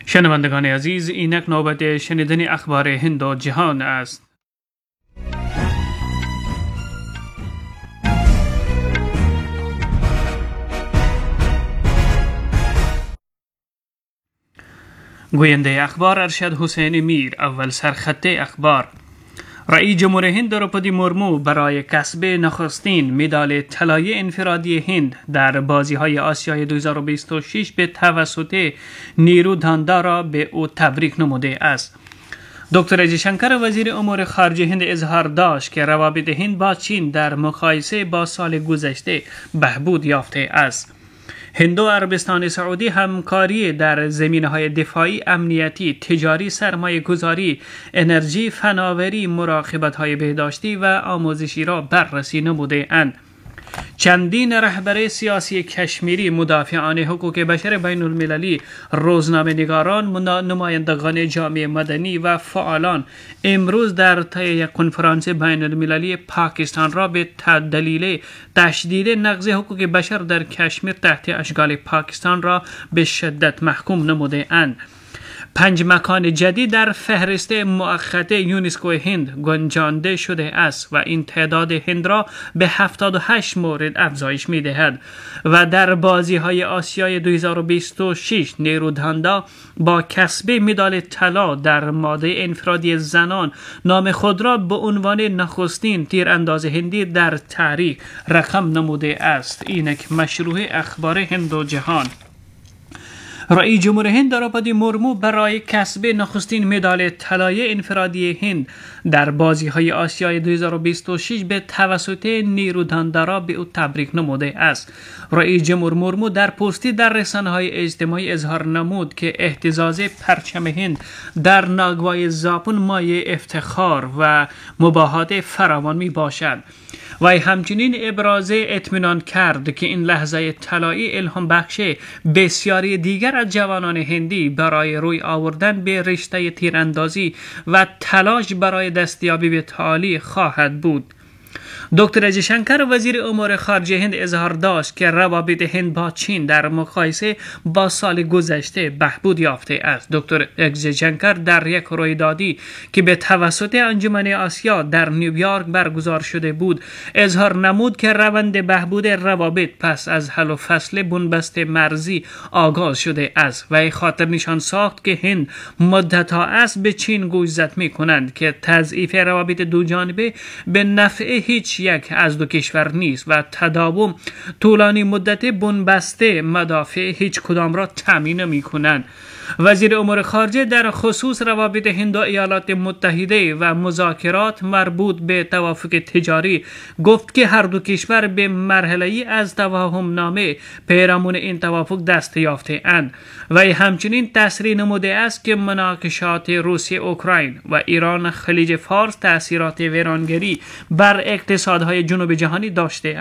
شنوندگان عزیز، اینک نوبت شنیدن اخبار هند و جهان است. گوینده اخبار ارشد حسین میر. اول سرخط اخبار: رئیس جمهور هند دروپدی مورمو برای کسب نخستین مدال طلای انفرادی هند در بازی‌های آسیای 2026 به توسط نیرو داندا را به او تبریک نموده است. دکتر جیشنکر وزیر امور خارجه هند اظهار داشت که روابط هند با چین در مقایسه با سال گذشته بهبود یافته است. هند و عربستان سعودی همکاری در زمینه‌های دفاعی، امنیتی، تجاری، سرمایه گذاری، انرژی، فناوری، مراقبت‌های بهداشتی و آموزشی را بررسی نموده اند. چندین رهبر سیاسی کشمیری، مدافعان حقوق بشر بین المللی، روزنامه‌نگاران، نمایندگان جامعه مدنی و فعالان امروز در طی یک کنفرانس بین المللی پاکستان را به دلیل تشدید نقض حقوق بشر در کشمیر تحت اشغال پاکستان را به شدت محکوم نموده اند. 5 مکان جدید در فهرست مؤقت یونسکو هند گنجانده شده است و این تعداد هند را به 78 مورد افزایش می دهد و در بازی‌های آسیای 2026 نیرو داندا با کسب مدال طلا در ماده انفرادی زنان نام خود را به عنوان نخستین تیرانداز هندی در تاریخ رقم نموده است. اینک مشروع اخبار هند و جهان. رئیس جمهور هند دروپدی مورمو برای کسب نخستین مدال طلای انفرادی هند در بازی‌های آسیای 2026 به توسط نیرو داندا را به او تبریک نموده است. رئیس جمهور مورمو در پستی در رسانه‌های اجتماعی اظهار نمود که اهتزاز پرچم هند در ناگوای ژاپن مایه افتخار و مباهات فراوان می باشد. و همچنین ابراز اطمینان کرد که این لحظه طلایی الهام بخش بسیاری دیگر از جوانان هندی برای روی آوردن به رشته تیراندازی و تلاش برای دستیابی به تعالی خواهد بود. دکتر جیشنکر وزیر امور خارجه هند اظهار داشت که روابط هند با چین در مقایسه با سال گذشته بهبود یافته است. دکتر جیشنکر در یک رویدادی که به توسط انجمن آسیا در نیویورک برگزار شده بود اظهار نمود که روند بهبود روابط پس از حل و فصل بنبست مرزی آغاز شده است و خاطر نشان ساخت که هند مدت‌ها است به چین گوشزد می‌کنند که تضعیف روابط دو جانبه به نفع هیچ یک از دو کشور نیست و تداوم طولانی مدت بنبسته مدافع هیچ کدام را تامین نمی‌کنند. وزیر امور خارجه در خصوص روابط هند و ایالات متحده و مذاکرات مربوط به توافق تجاری گفت که هر دو کشور به مرحله‌ای از تفاهم نامه پیرامون این توافق دست یافته اند و همچنین تصریح نموده است که مناقشات روسیه اوکراین و ایران خلیج فارس تأثیرات ویرانگری بر اقتصادهای جنوب جهانی داشته